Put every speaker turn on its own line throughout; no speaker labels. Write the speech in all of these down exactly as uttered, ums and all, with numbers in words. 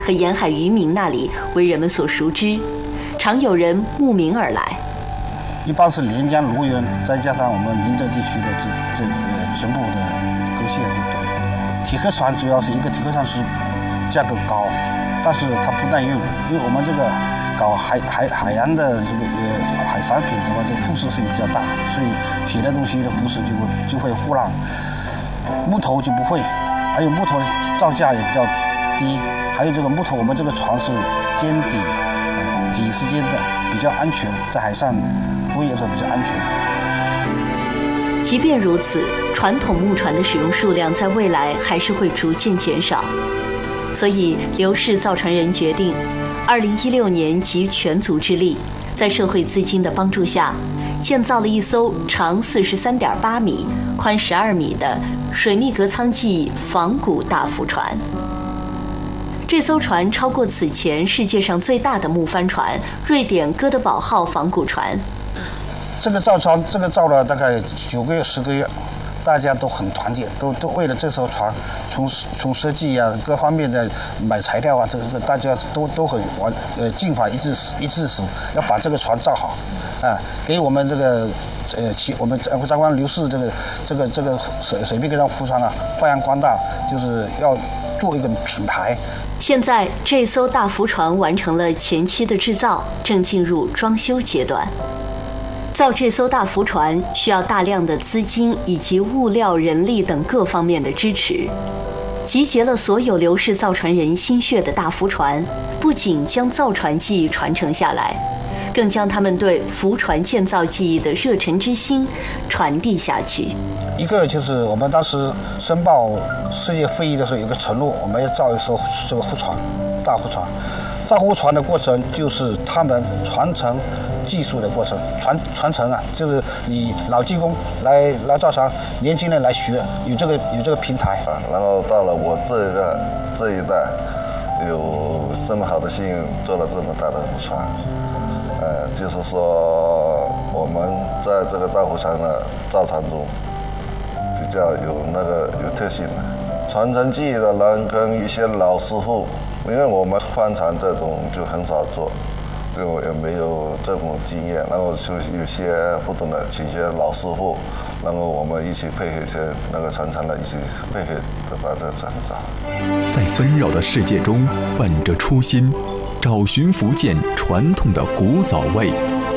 和沿海渔民那里为人们所熟知，常有人慕名而来。
一般是连江罗源，再加上我们临浙地区的这这呃全部的各县市都有。铁壳船主要是一个铁壳船是价格高，但是它不耐用，因为我们这个搞海海海洋的这个呃海产品什么，这腐蚀性比较大，所以铁的东西的腐蚀就会就会腐烂，木头就不会，还有木头的造价也比较低，还有这个木头我们这个船是尖底，呃底是尖的，比较安全，在海上作业的时候比较安全。
即便如此，传统木船的使用数量在未来还是会逐渐减少，所以刘氏造船人决定，二零一六年集全族之力，在社会资金的帮助下，建造了一艘长四十三点八米、宽十二米的水密隔舱级仿古大浮船。这艘船超过此前世界上最大的木帆船——瑞典哥德堡号仿古船。
这个造船，这个造了大概九个月、十个月，大家都很团结，都都为了这艘船，从从设计啊各方面的买材料啊，这个大家都都很完呃尽法一致一致死，要把这个船造好，啊，给我们这个呃其我们张光刘氏这个这个这个水水密隔舱浮船啊发扬光大，就是要做一个品牌。
现在这艘大浮船完成了前期的制造，正进入装修阶段。造这艘大浮船需要大量的资金以及物料、人力等各方面的支持。集结了所有刘氏造船人心血的大浮船，不仅将造船技艺传承下来，更将他们对浮船建造技艺的热忱之心传递下去。
一个就是我们当时申报世界会议的时候有个承诺，我们要造一艘这个浮船，大浮船。造浮船的过程就是他们传承技术的过程，传传承啊，就是你老技工来来造船，年轻人来学，有这个有这个平台
啊。然后到了我这一代这一代，有这么好的幸运做了这么大的浮船，呃，就是说我们在这个大浮船的造船中比较有那个有特性的，传承技艺的人跟一些老师傅。因为我们帆船这种就很少做，就也没有这种经验，然后就有些不懂的，请一些老师傅，然后我们一起配合一些那个传承的，一起配合着把这个船造。
在纷扰的世界中，本着初心，找寻福建传统的古早味。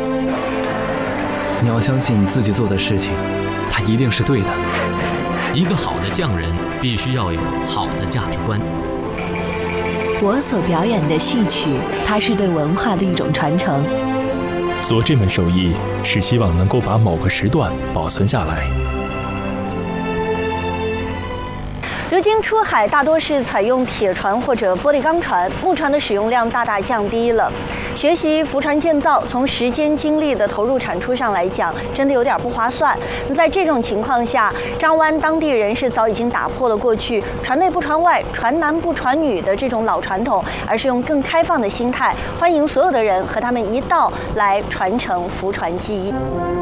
你要相信自己做的事情，它一定是对的。
一个好的匠人必须要有好的价值观。
我所表演的戏曲，它是对文化的一种传承。
做这门手艺是希望能够把某个时段保存下来。
如今出海大多是采用铁船或者玻璃钢船，木船的使用量大大降低了。学习浮船建造，从时间精力的投入产出上来讲，真的有点不划算。那在这种情况下，张湾当地人士早已经打破了过去船内不船外、船男不船女的这种老传统，而是用更开放的心态，欢迎所有的人和他们一道来传承浮船技艺。